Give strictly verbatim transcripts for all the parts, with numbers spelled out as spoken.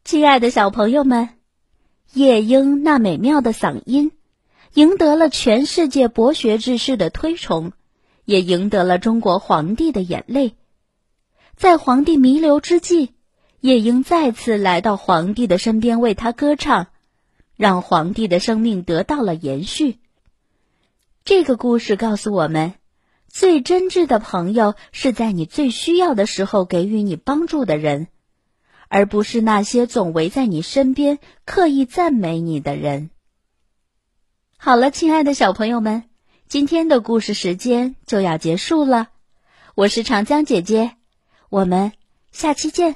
亲爱的小朋友们，夜莺那美妙的嗓音赢得了全世界博学之士的推崇，也赢得了中国皇帝的眼泪。在皇帝弥留之际，夜莺再次来到皇帝的身边为他歌唱，让皇帝的生命得到了延续。这个故事告诉我们，最真挚的朋友是在你最需要的时候给予你帮助的人，而不是那些总围在你身边刻意赞美你的人。好了，亲爱的小朋友们，今天的故事时间就要结束了。我是长江姐姐，我们下期见。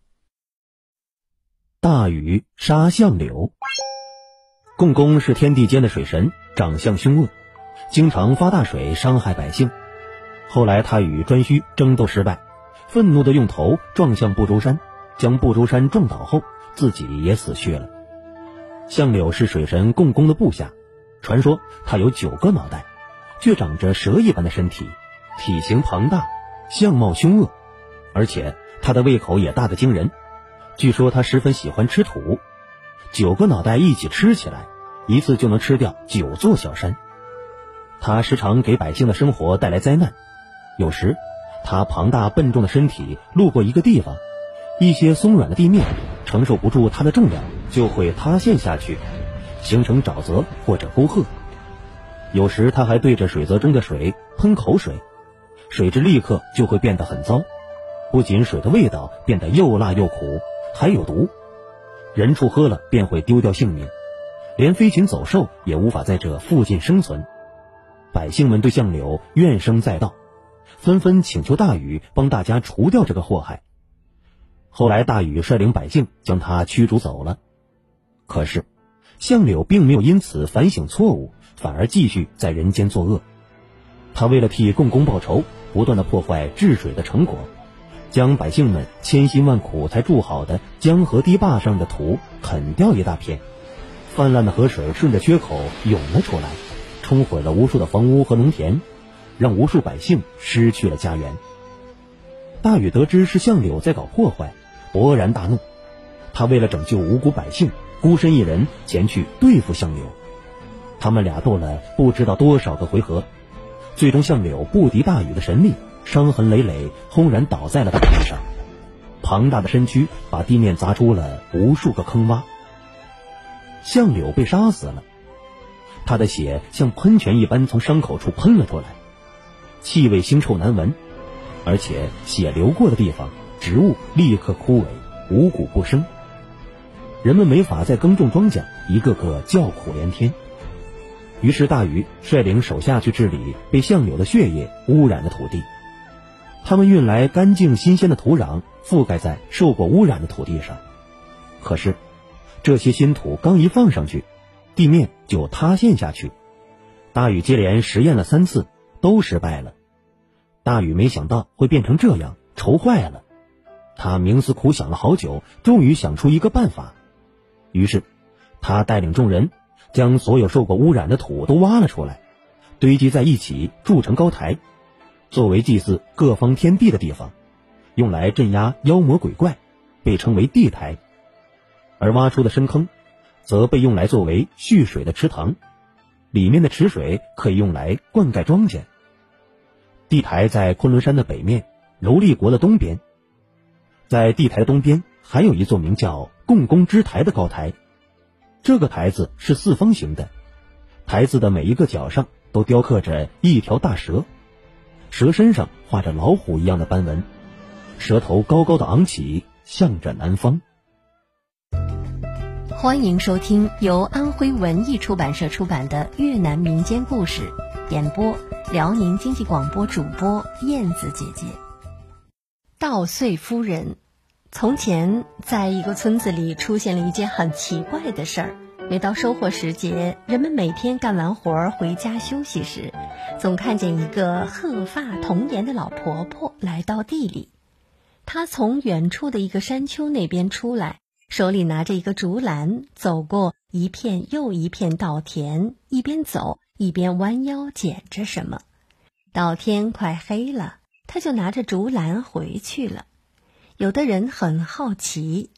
大禹杀相柳。共工是天地间的水神，长相凶恶，经常发大水伤害百姓。后来他与颛顼争斗失败，愤怒地用头撞向不周山，将不周山撞倒后，自己也死去了。相柳是水神共工的部下，传说他有九个脑袋，却长着蛇一般的身体，体型庞大，相貌凶恶，而且他的胃口也大得惊人。据说他十分喜欢吃土，九个脑袋一起吃起来，一次就能吃掉九座小山。他时常给百姓的生活带来灾难，有时他庞大笨重的身体路过一个地方，一些松软的地面承受不住它的重量，就会塌陷下去，形成沼泽或者沟壑。有时他还对着水泽中的水喷口水，水质立刻就会变得很糟，不仅水的味道变得又辣又苦，还有毒，人畜喝了便会丢掉性命，连飞禽走兽也无法在这附近生存。百姓们对相柳怨声载道，纷纷请求大禹帮大家除掉这个祸害。后来大禹率领百姓将他驱逐走了。可是相柳并没有因此反省错误，反而继续在人间作恶。他为了替共工报仇，不断地破坏治水的成果，将百姓们千辛万苦才筑好的江河堤坝上的土啃掉一大片，泛滥的河水顺着缺口涌了出来，冲毁了无数的房屋和农田，让无数百姓失去了家园。大禹得知是相柳在搞破坏，勃然大怒，他为了拯救无辜百姓，孤身一人前去对付相柳。他们俩斗了不知道多少个回合，最终相柳不敌大禹的神力，伤痕累累，轰然倒在了大地上，庞大的身躯把地面砸出了无数个坑洼。相柳被杀死了，他的血像喷泉一般从伤口处喷了出来，气味腥臭难闻，而且血流过的地方植物立刻枯萎，五谷不生，人们没法再耕种庄稼，一个个叫苦连天。于是大禹率领手下去治理被相柳的血液污染的土地，他们运来干净新鲜的土壤，覆盖在受过污染的土地上。可是这些新土刚一放上去，地面就塌陷下去。大禹接连实验了三次，都失败了。大禹没想到会变成这样，愁坏了。他冥思苦想了好久，终于想出一个办法。于是他带领众人将所有受过污染的土都挖了出来，堆积在一起，筑成高台，作为祭祀各方天地的地方，用来镇压妖魔鬼怪，被称为地台。而挖出的深坑则被用来作为蓄水的池塘，里面的池水可以用来灌溉庄稼。地台在昆仑山的北面，柔厉国的东边。在地台的东边还有一座名叫共工之台的高台，这个台子是四方形的，台子的每一个角上都雕刻着一条大蛇，蛇身上画着老虎一样的斑纹，蛇头高高的昂起，向着南方。 欢迎收听由安徽文艺出版社出版的越南民间故事，演播辽宁经济广播主播燕子姐姐。稻穗夫人。从前在一个村子里出现了一件很奇怪的事儿，每到收获时节，人们每天干完活回家休息时，总看见一个鹤发童颜的老婆婆来到地里。她从远处的一个山丘那边出来，手里拿着一个竹篮，走过一片又一片稻田，一边走一边弯腰捡着什么。到天快黑了，他就拿着竹篮回去了。有的人很好奇，